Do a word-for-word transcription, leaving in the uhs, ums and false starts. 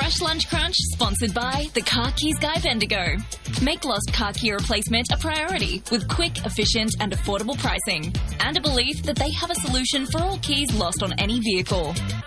Fresh Lunch Crunch, sponsored by the Car Keys Guy Bendigo. Make lost car key replacement a priority with quick, efficient and affordable pricing and a belief that they have a solution for all keys lost on any vehicle.